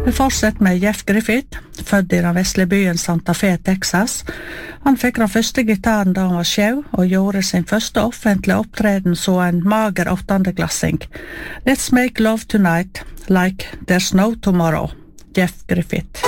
Vi fortsetter med Jeff Griffith, født i den vestlige byen Santa Fe, Texas. Han fikk den første gitaren da han var 7, og gjorde sin første offentlige opptreden så en mager 8. klassing. Let's make love tonight, like there's no tomorrow. Jeff Griffith.